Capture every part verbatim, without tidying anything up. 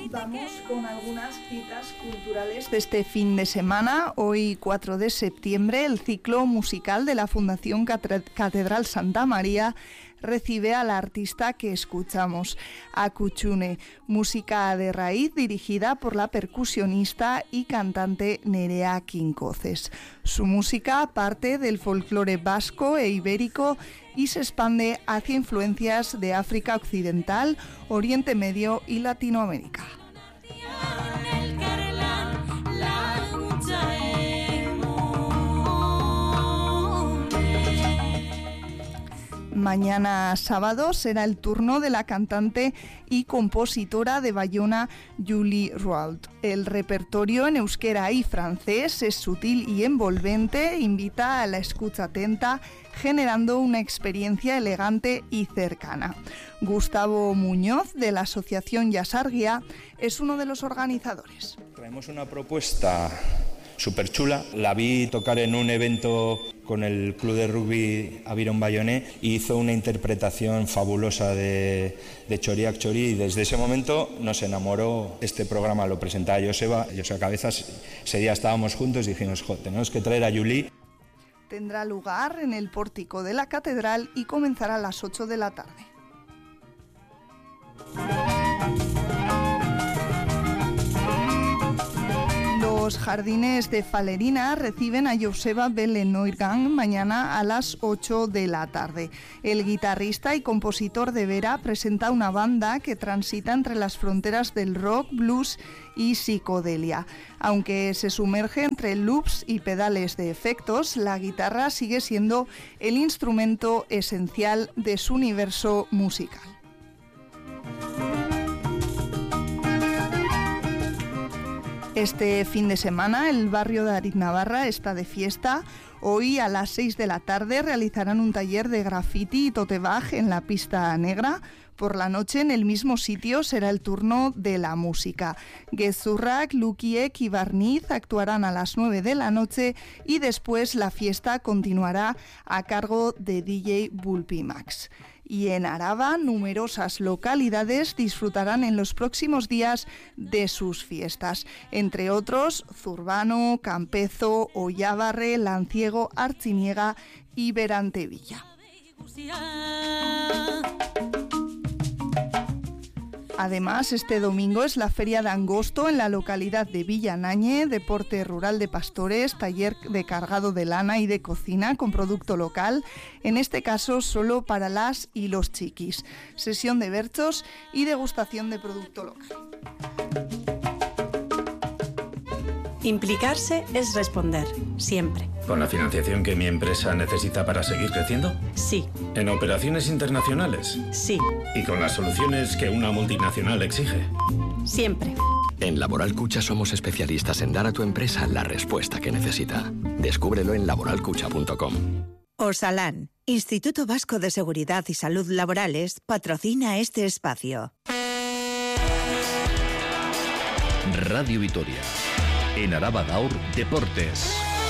Vamos con algunas citas culturales de este fin de semana. Hoy, cuatro de septiembre, el ciclo musical de la Fundación Catedral Santa María recibe a la artista que escuchamos, Akuchune, música de raíz dirigida por la percusionista y cantante Nerea Quincoces. Su música parte del folclore vasco e ibérico y se expande hacia influencias de África Occidental, Oriente Medio y Latinoamérica. Mañana sábado será el turno de la cantante y compositora de Bayona, Julie Roald. El repertorio en euskera y francés es sutil y envolvente, invita a la escucha atenta, generando una experiencia elegante y cercana. Gustavo Muñoz, de la Asociación Yasarguía, es uno de los organizadores. Traemos una propuesta súper chula. La vi tocar en un evento con el club de rugby Aviron Bayonet y hizo una interpretación fabulosa de, de Choriak Chori, y desde ese momento nos enamoró este programa. Lo presentaba Joseba, Joseba Cabezas. Ese día estábamos juntos y dijimos, jo, tenemos que traer a Julie. Tendrá lugar en el pórtico de la catedral y comenzará a las ocho de la tarde. Los jardines de Falerina reciben a Joseba Belenoirgan mañana a las ocho de la tarde. El guitarrista y compositor de Vera presenta una banda que transita entre las fronteras del rock, blues y psicodelia. Aunque se sumerge entre loops y pedales de efectos, la guitarra sigue siendo el instrumento esencial de su universo musical. Este fin de semana el barrio de Aritnavarra está de fiesta. Hoy a las seis de la tarde realizarán un taller de graffiti y tote bag en la pista negra. Por la noche en el mismo sitio será el turno de la música. Gezurrak, Lukiek y Barniz actuarán a las nueve de la noche y después la fiesta continuará a cargo de D J Bulpimax. Y en Araba, numerosas localidades disfrutarán en los próximos días de sus fiestas, entre otros Zurbano, Campezo, Ollabarre, Lanciego, Artziniega y Berantevilla. Además, este domingo es la Feria de Angosto en la localidad de Villanañe, deporte rural de pastores, taller de cargado de lana y de cocina con producto local, en este caso solo para las y los chiquis, sesión de berchos y degustación de producto local. Implicarse es responder, siempre. ¿Con la financiación que mi empresa necesita para seguir creciendo? Sí. ¿En operaciones internacionales? Sí. ¿Y con las soluciones que una multinacional exige? Siempre. En Laboral Cucha somos especialistas en dar a tu empresa la respuesta que necesita. Descúbrelo en laboral cucha punto com. Osalan, Instituto Vasco de Seguridad y Salud Laborales, patrocina este espacio. Radio Vitoria. En Araba Gaur, Deportes.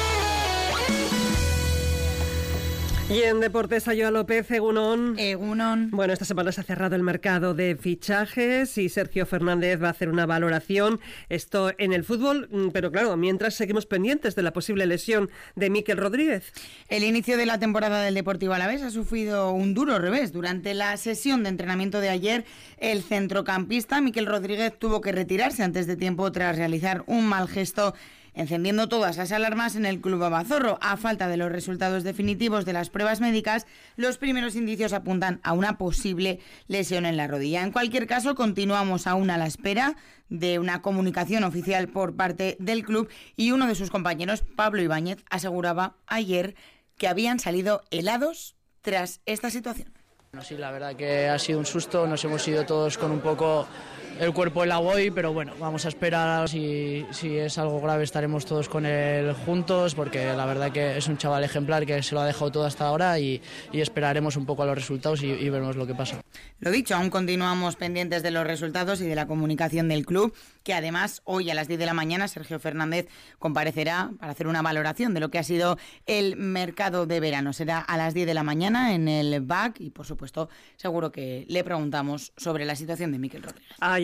Y en Deportes, Ayoa López, Egunon. Egunon. Bueno, esta semana se ha cerrado el mercado de fichajes y Sergio Fernández va a hacer una valoración. Esto en el fútbol, pero claro, mientras seguimos pendientes de la posible lesión de Mikel Rodríguez. El inicio de la temporada del Deportivo Alavés ha sufrido un duro revés. Durante la sesión de entrenamiento de ayer, el centrocampista Mikel Rodríguez tuvo que retirarse antes de tiempo tras realizar un mal gesto, encendiendo todas las alarmas en el club abazorro. A falta de los resultados definitivos de las pruebas médicas, los primeros indicios apuntan a una posible lesión en la rodilla. En cualquier caso, continuamos aún a la espera de una comunicación oficial por parte del club y uno de sus compañeros, Pablo Ibáñez, aseguraba ayer que habían salido helados tras esta situación. Bueno, sí, la verdad que ha sido un susto, nos hemos ido todos con un poco el cuerpo helado hoy, pero bueno, vamos a esperar. Si, si es algo grave estaremos todos con él juntos, porque la verdad que es un chaval ejemplar que se lo ha dejado todo hasta ahora y, y esperaremos un poco a los resultados y, y veremos lo que pasa. Lo dicho, aún continuamos pendientes de los resultados y de la comunicación del club, que además hoy a las diez de la mañana Sergio Fernández comparecerá para hacer una valoración de lo que ha sido el mercado de verano. Será a las diez de la mañana en el B A C y por supuesto seguro que le preguntamos sobre la situación de Mikel Rodríguez. Ay,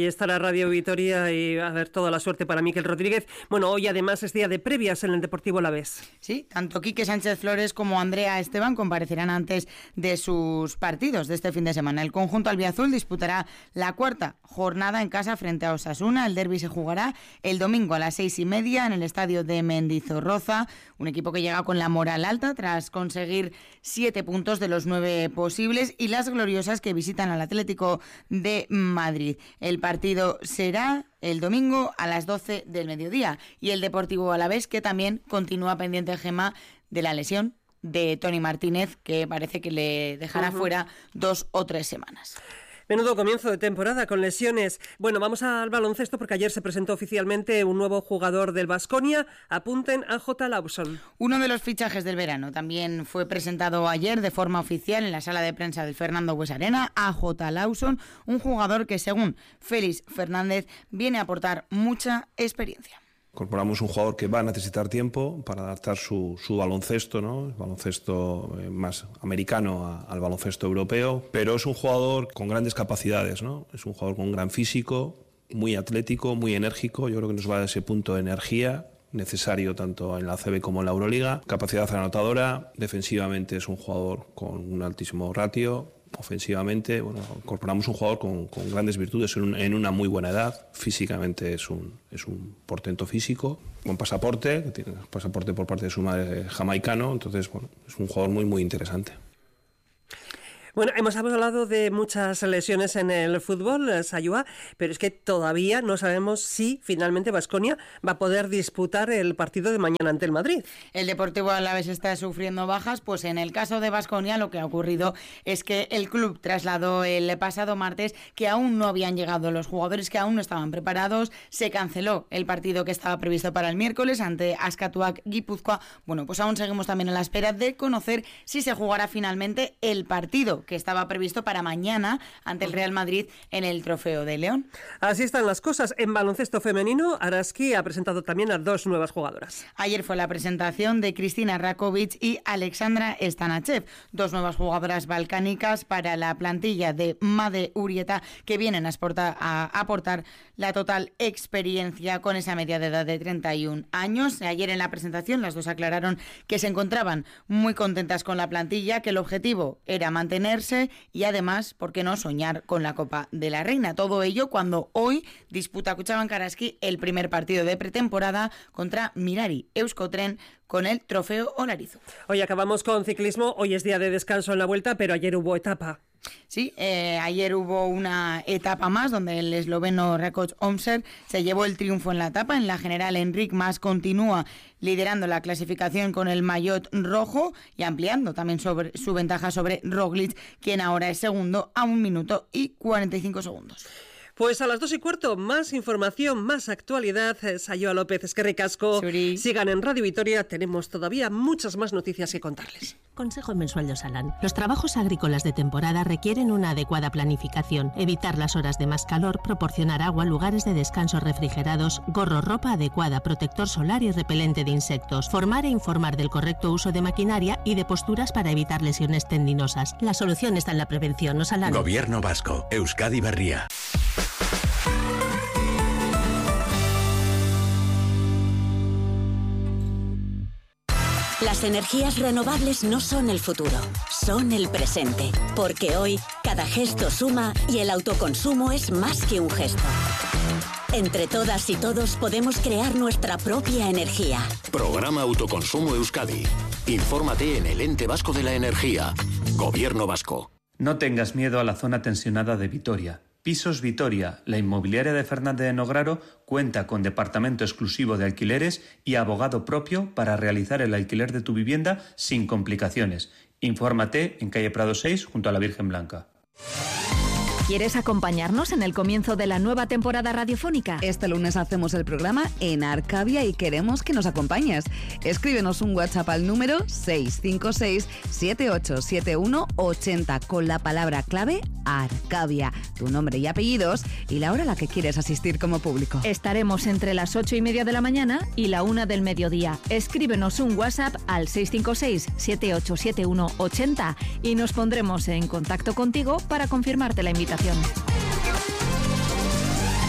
ahí estará Radio Vitoria y a ver, toda la suerte para Miquel Rodríguez. Bueno, hoy además es día de previas en el Deportivo Alavés. Sí, tanto Quique Sánchez Flores como Andrea Esteban comparecerán antes de sus partidos de este fin de semana. El conjunto albiazul disputará la cuarta jornada en casa frente a Osasuna. El derbi se jugará el domingo a las seis y media en el estadio de Mendizorroza. Un equipo que llega con la moral alta tras conseguir siete puntos de los nueve posibles y las gloriosas que visitan al Atlético de Madrid. El partido será el domingo a las doce del mediodía y el Deportivo Alavés, que también continúa pendiente, Gemma, de la lesión de Toni Martínez, que parece que le dejará uh-huh. fuera dos o tres semanas. Menudo comienzo de temporada con lesiones. Bueno, vamos al baloncesto porque ayer se presentó oficialmente un nuevo jugador del Baskonia. Apunten a J. Lawson. Uno de los fichajes del verano también fue presentado ayer de forma oficial en la sala de prensa del Fernando Bues Arena. A J. Lawson, un jugador que según Félix Fernández viene a aportar mucha experiencia. Incorporamos un jugador que va a necesitar tiempo para adaptar su, su baloncesto, ¿no? El baloncesto más americano a, al baloncesto europeo, pero es un jugador con grandes capacidades, ¿no? Es un jugador con un gran físico, muy atlético, muy enérgico. Yo creo que nos va a dar ese punto de energía necesario tanto en la A C B como en la Euroliga. Capacidad anotadora, defensivamente es un jugador con un altísimo ratio. Ofensivamente, bueno, incorporamos un jugador con, con grandes virtudes en, un, en una muy buena edad. Físicamente es un, es un portento físico, con pasaporte, que tiene pasaporte por parte de su madre jamaicano, entonces bueno, es un jugador muy muy interesante. Bueno, hemos hablado de muchas lesiones en el fútbol, Sayua, pero es que todavía no sabemos si finalmente Baskonia va a poder disputar el partido de mañana ante el Madrid. El Deportivo Alavés está sufriendo bajas, pues en el caso de Baskonia lo que ha ocurrido es que el club trasladó el pasado martes que aún no habían llegado los jugadores, que aún no estaban preparados. Se canceló el partido que estaba previsto para el miércoles ante Askatuak Guipúzcoa. Bueno, pues aún seguimos también a la espera de conocer si se jugará finalmente el partido que estaba previsto para mañana ante el Real Madrid en el Trofeo de León. Así están las cosas. En baloncesto femenino, Araski ha presentado también a dos nuevas jugadoras. Ayer fue la presentación de Cristina Rakovic y Alexandra Stanachev, dos nuevas jugadoras balcánicas para la plantilla de Made Urieta, que vienen a aportar, a aportar la total experiencia con esa media de edad de treinta y un años. Ayer en la presentación las dos aclararon que se encontraban muy contentas con la plantilla, que el objetivo era mantener y además, ¿por qué no soñar con la Copa de la Reina? Todo ello cuando hoy disputa Kutxabank Araski el primer partido de pretemporada contra Mirari Euskotren con el Trofeo Olarizu. Hoy acabamos con ciclismo. Hoy es día de descanso en la vuelta, pero ayer hubo etapa. Sí, eh, ayer hubo una etapa más donde el esloveno Rakoč Omser se llevó el triunfo en la etapa. En la general, Enric Mas continúa liderando la clasificación con el maillot rojo y ampliando también sobre su ventaja sobre Roglic, quien ahora es segundo a un minuto y cuarenta y cinco segundos. Pues a las dos y cuarto, más información, más actualidad. Sayua López, eskerrik asko. Suri. Sigan en Radio Vitoria, tenemos todavía muchas más noticias que contarles. Consejo mensual de Osalan. Los trabajos agrícolas de temporada requieren una adecuada planificación, evitar las horas de más calor, proporcionar agua, lugares de descanso refrigerados, gorro, ropa adecuada, protector solar y repelente de insectos, formar e informar del correcto uso de maquinaria y de posturas para evitar lesiones tendinosas. La solución está en la prevención. Osalan. Gobierno vasco. Euskadi Berria. Las energías renovables no son el futuro, son el presente. Porque hoy, cada gesto suma y el autoconsumo es más que un gesto. Entre todas y todos podemos crear nuestra propia energía. Programa Autoconsumo Euskadi. Infórmate en el Ente Vasco de la Energía. Gobierno vasco. No tengas miedo a la zona tensionada de Vitoria. Pisos Vitoria, la inmobiliaria de Fernández de Nograro, cuenta con departamento exclusivo de alquileres y abogado propio para realizar el alquiler de tu vivienda sin complicaciones. Infórmate en calle Prado seis, junto a la Virgen Blanca. ¿Quieres acompañarnos en el comienzo de la nueva temporada radiofónica? Este lunes hacemos el programa en Arcavia y queremos que nos acompañes. Escríbenos un WhatsApp al número seis cinco seis, siete ocho siete uno, ocho cero con la palabra clave Arcavia, tu nombre y apellidos y la hora a la que quieres asistir como público. Estaremos entre las ocho y media de la mañana y la una del mediodía. Escríbenos un WhatsApp al seis cinco seis, siete ocho siete uno, ocho cero y nos pondremos en contacto contigo para confirmarte la invitación.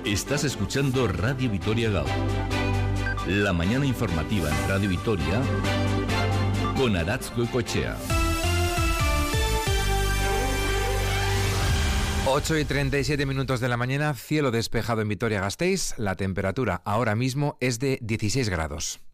Estás escuchando Radio Vitoria Gaur. La mañana informativa en Radio Vitoria con Aratz Goicoechea. ocho y treinta y siete minutos de la mañana, cielo despejado en Vitoria-Gasteiz. La temperatura ahora mismo es de dieciséis grados.